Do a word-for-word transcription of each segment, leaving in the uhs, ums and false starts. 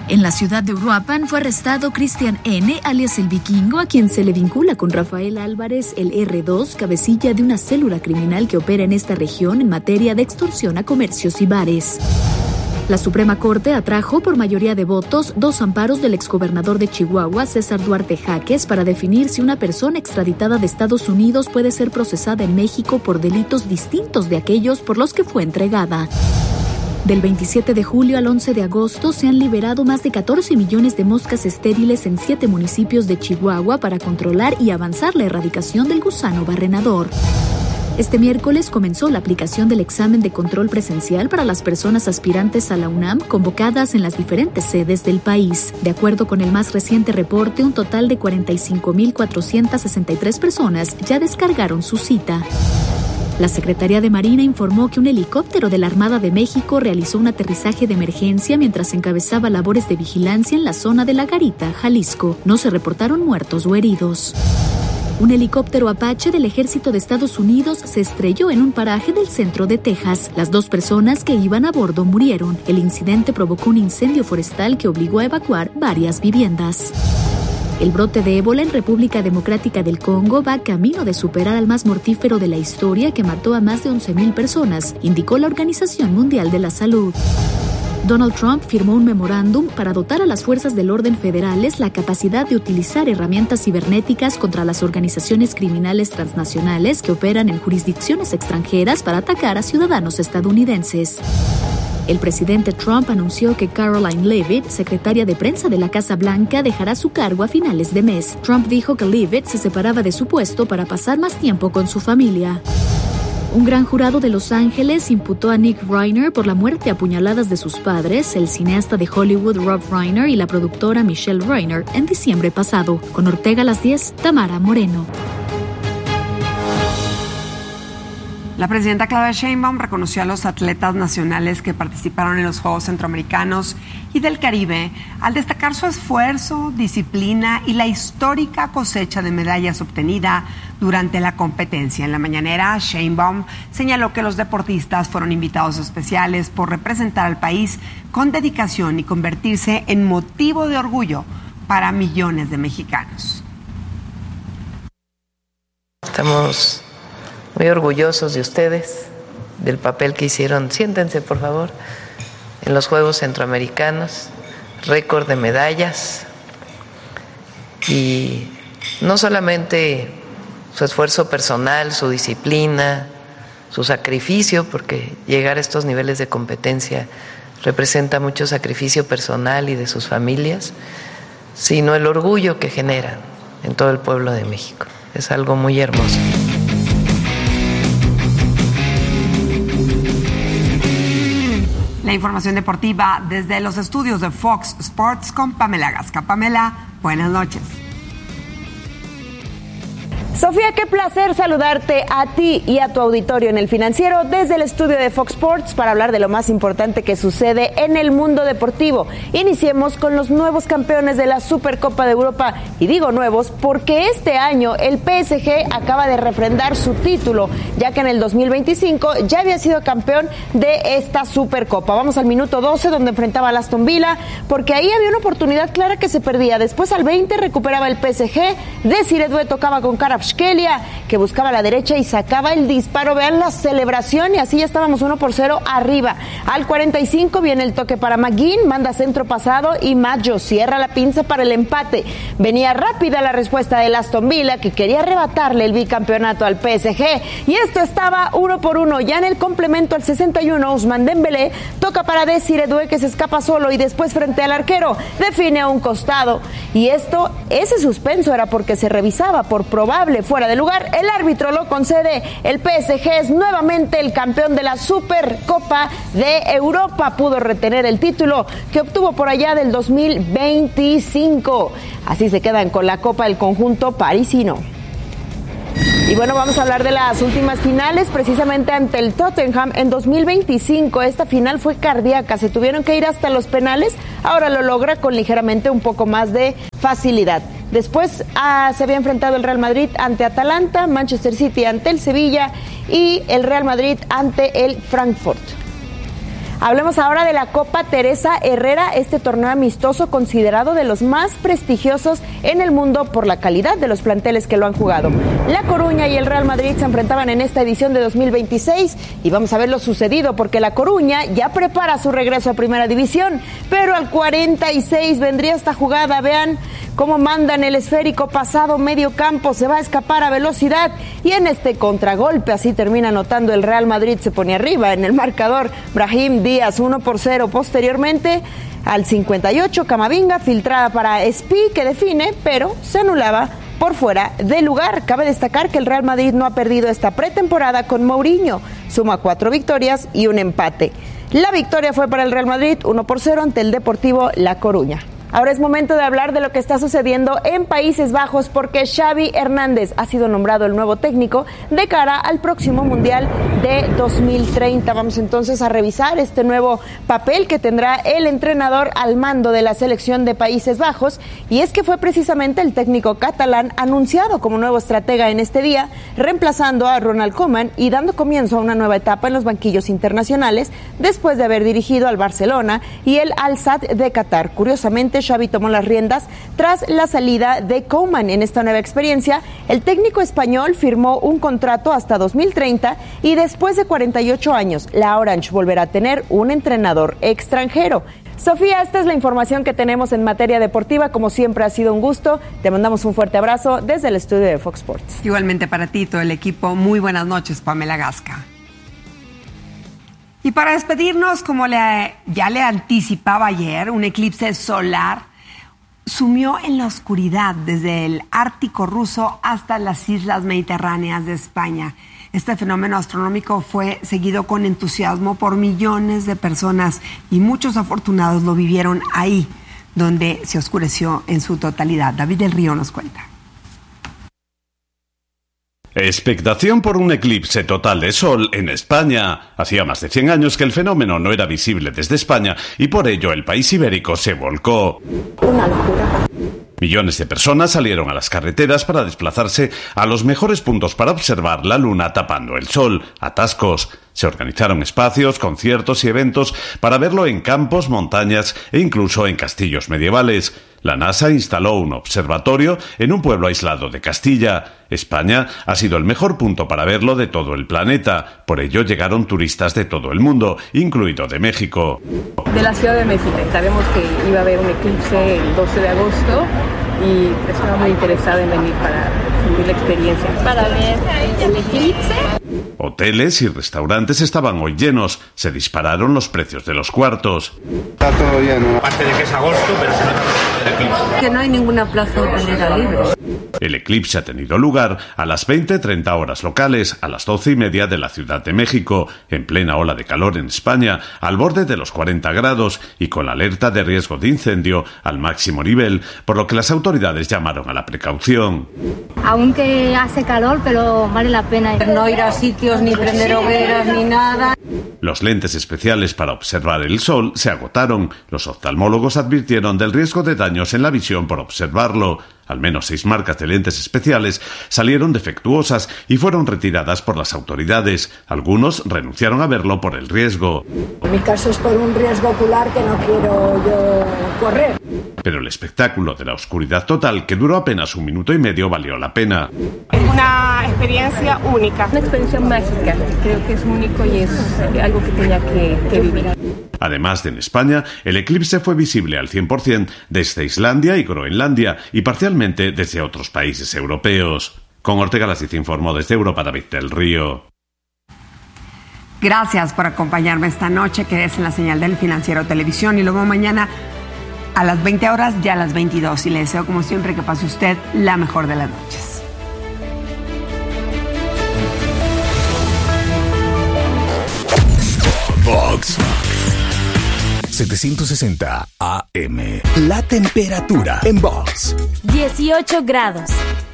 En la ciudad de Uruapan fue arrestado Cristian N., alias El Vikingo, a quien se le vincula con Rafael Álvarez, el erre dos, cabecilla de una célula criminal que opera en esta región en materia de extorsión a comercios y bares. La Suprema Corte atrajo por mayoría de votos dos amparos del exgobernador de Chihuahua, César Duarte Jaques, para definir si una persona extraditada de Estados Unidos puede ser procesada en México por delitos distintos de aquellos por los que fue entregada. Del veintisiete de julio al once de agosto se han liberado más de catorce millones de moscas estériles en siete municipios de Chihuahua para controlar y avanzar la erradicación del gusano barrenador. Este miércoles comenzó la aplicación del examen de control presencial para las personas aspirantes a la UNAM convocadas en las diferentes sedes del país. De acuerdo con el más reciente reporte, un total de cuarenta y cinco mil cuatrocientas sesenta y tres personas ya descargaron su cita. La Secretaría de Marina informó que un helicóptero de la Armada de México realizó un aterrizaje de emergencia mientras encabezaba labores de vigilancia en la zona de La Garita, Jalisco. No se reportaron muertos o heridos. Un helicóptero Apache del Ejército de Estados Unidos se estrelló en un paraje del centro de Texas. Las dos personas que iban a bordo murieron. El incidente provocó un incendio forestal que obligó a evacuar varias viviendas. El brote de ébola en República Democrática del Congo va camino de superar al más mortífero de la historia que mató a más de once mil personas, indicó la Organización Mundial de la Salud. Donald Trump firmó un memorándum para dotar a las fuerzas del orden federales la capacidad de utilizar herramientas cibernéticas contra las organizaciones criminales transnacionales que operan en jurisdicciones extranjeras para atacar a ciudadanos estadounidenses. El presidente Trump anunció que Caroline Leavitt, secretaria de prensa de la Casa Blanca, dejará su cargo a finales de mes. Trump dijo que Leavitt se separaba de su puesto para pasar más tiempo con su familia. Un gran jurado de Los Ángeles imputó a Nick Reiner por la muerte a puñaladas de sus padres, el cineasta de Hollywood Rob Reiner y la productora Michelle Reiner, en diciembre pasado. Con Ortega a las diez, Tamara Moreno. La presidenta Claudia Sheinbaum reconoció a los atletas nacionales que participaron en los Juegos Centroamericanos y del Caribe al destacar su esfuerzo, disciplina y la histórica cosecha de medallas obtenida durante la competencia. En la mañanera, Sheinbaum señaló que los deportistas fueron invitados especiales por representar al país con dedicación y convertirse en motivo de orgullo para millones de mexicanos. Estamos muy orgullosos de ustedes, del papel que hicieron. Siéntense, por favor, en los Juegos Centroamericanos, récord de medallas. Y no solamente su esfuerzo personal, su disciplina, su sacrificio, porque llegar a estos niveles de competencia representa mucho sacrificio personal y de sus familias, sino el orgullo que generan en todo el pueblo de México. Es algo muy hermoso. La información deportiva desde los estudios de Fox Sports con Pamela Gasca. Pamela, buenas noches. Sofía, qué placer saludarte a ti y a tu auditorio en El Financiero desde el estudio de Fox Sports para hablar de lo más importante que sucede en el mundo deportivo. Iniciemos con los nuevos campeones de la Supercopa de Europa, y digo nuevos porque este año el P S G acaba de refrendar su título, ya que en el dos mil veinticinco ya había sido campeón de esta Supercopa. Vamos al minuto doce, donde enfrentaba al Aston Villa, porque ahí había una oportunidad clara que se perdía. Después al veinte recuperaba el P S G, Desiree Doué tocaba con Kvaratskhelia, que buscaba a la derecha y sacaba el disparo. Vean la celebración, y así ya estábamos uno por cero arriba. Al cuarenta y cinco viene el toque para McGinn, manda centro pasado y Maggio cierra la pinza para el empate. Venía rápida la respuesta del Aston Villa, que quería arrebatarle el bicampeonato al P S G, y esto estaba uno por uno. Ya en el complemento al sesenta y uno, Ousmane Dembélé toca para Desiree Doué, que se escapa solo y después frente al arquero define a un costado. Y esto, ese suspenso era porque se revisaba por probable fuera de lugar. El árbitro lo concede. El P S G es nuevamente el campeón de la Supercopa de Europa. Pudo retener el título que obtuvo por allá del dos mil veinticinco. Así se quedan con la Copa del conjunto parisino. Y bueno, vamos a hablar de las últimas finales, precisamente ante el Tottenham en dos mil veinticinco. Esta final fue cardíaca, se tuvieron que ir hasta los penales. Ahora lo logra con ligeramente un poco más de facilidad. Después ah, se había enfrentado el Real Madrid ante Atalanta, Manchester City ante el Sevilla y el Real Madrid ante el Frankfurt. Hablemos ahora de la Copa Teresa Herrera, este torneo amistoso considerado de los más prestigiosos en el mundo por la calidad de los planteles que lo han jugado. La Coruña y el Real Madrid se enfrentaban en esta edición de dos mil veintiséis y vamos a ver lo sucedido porque la Coruña ya prepara su regreso a Primera División, pero al cuarenta y seis vendría esta jugada. Vean cómo mandan el esférico pasado medio campo, se va a escapar a velocidad y en este contragolpe así termina anotando el Real Madrid, se pone arriba en el marcador. Brahim Díaz uno por cero. Posteriormente al cincuenta y ocho Camavinga, filtrada para Espí que define, pero se anulaba por fuera de lugar. Cabe destacar que el Real Madrid no ha perdido esta pretemporada con Mourinho, suma cuatro victorias y un empate. La victoria fue para el Real Madrid uno por cero ante el Deportivo La Coruña. Ahora es momento de hablar de lo que está sucediendo en Países Bajos porque Xavi Hernández ha sido nombrado el nuevo técnico de cara al próximo Mundial de dos mil treinta. Vamos entonces a revisar este nuevo papel que tendrá el entrenador al mando de la selección de Países Bajos, y es que fue precisamente el técnico catalán anunciado como nuevo estratega en este día, reemplazando a Ronald Koeman y dando comienzo a una nueva etapa en los banquillos internacionales después de haber dirigido al Barcelona y el Al-Sadd de Qatar. Curiosamente, Xavi tomó las riendas tras la salida de Koeman. En esta nueva experiencia, el técnico español firmó un contrato hasta dos mil treinta y después de cuarenta y ocho años, la Orange volverá a tener un entrenador extranjero. Sofía, esta es la información que tenemos en materia deportiva. Como siempre ha sido un gusto. Te mandamos un fuerte abrazo desde el estudio de Fox Sports. Igualmente para ti, todo el equipo. Muy buenas noches, Pamela Gasca. Y para despedirnos, como le, ya le anticipaba ayer, un eclipse solar sumió en la oscuridad desde el Ártico ruso hasta las islas mediterráneas de España. Este fenómeno astronómico fue seguido con entusiasmo por millones de personas y muchos afortunados lo vivieron ahí, donde se oscureció en su totalidad. David del Río nos cuenta. Expectación por un eclipse total de sol en España. Hacía más de cien años que el fenómeno no era visible desde España y por ello el país ibérico se volcó. Una locura. Millones de personas salieron a las carreteras para desplazarse a los mejores puntos para observar la luna tapando el sol. Atascos. Se organizaron espacios, conciertos y eventos para verlo en campos, montañas e incluso en castillos medievales. La NASA instaló un observatorio en un pueblo aislado de Castilla. España ha sido el mejor punto para verlo de todo el planeta. Por ello llegaron turistas de todo el mundo, incluido de México. De la Ciudad de México. Sabemos que iba a haber un eclipse el doce de agosto y estaba muy interesada en venir para sentir la experiencia. Para ver el eclipse. Hoteles y restaurantes estaban hoy llenos. Se dispararon los precios de los cuartos. Está todo lleno. Aparte de que es agosto, pero se nota el eclipse. Que no hay ninguna plaza hotelera libre. El eclipse ha tenido lugar a las veinte treinta horas locales, a las doce y media de la Ciudad de México, en plena ola de calor en España, al borde de los cuarenta grados y con la alerta de riesgo de incendio al máximo nivel, por lo que las autoridades llamaron a la precaución. Aunque hace calor, pero vale la pena. No ir a sitios ni prender hogueras ni nada. Los lentes especiales para observar el sol se agotaron. Los oftalmólogos advirtieron del riesgo de daños en la visión por observarlo. Al menos seis marcas de lentes especiales salieron defectuosas y fueron retiradas por las autoridades. Algunos renunciaron a verlo por el riesgo. En mi caso es por un riesgo ocular que no quiero yo correr. Pero el espectáculo de la oscuridad total, que duró apenas un minuto y medio, valió la pena. Es una experiencia única. Una experiencia mágica. Creo que es único y es algo que tenía que, que vivir. Además de en España, el eclipse fue visible al cien por ciento desde Islandia y Groenlandia y parcialmente desde otros países europeos. Con Ortega Lassiz informó desde Europa David del Río. Gracias por acompañarme esta noche, que es en la señal del Financiero Televisión, y luego mañana a las veinte horas, ya a las veintidós. Y le deseo, como siempre, que pase usted la mejor de las noches. Vox setecientos sesenta A M. La temperatura en Vox. dieciocho grados.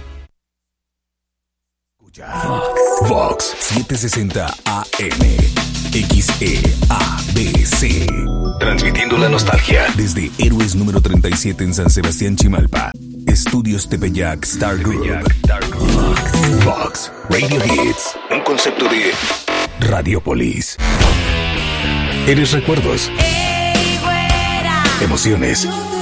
Vox. Vox setecientos sesenta A M. X E A B C. Transmitiendo la nostalgia desde Héroes número treinta y siete en San Sebastián, Chimalpa. Estudios Tepeyac Star Group. Vox Radio Hits. Un concepto de Radiopolis. Eres recuerdos, emociones,